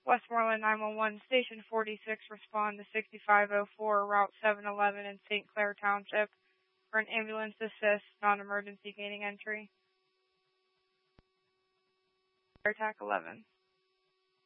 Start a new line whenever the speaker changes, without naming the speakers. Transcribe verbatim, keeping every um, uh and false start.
Westmoreland nine one one, Station forty-six, respond to sixty-five oh four, Route seven eleven in Saint Clair Township for an ambulance assist, non-emergency gaining entry. Air T A C eleven.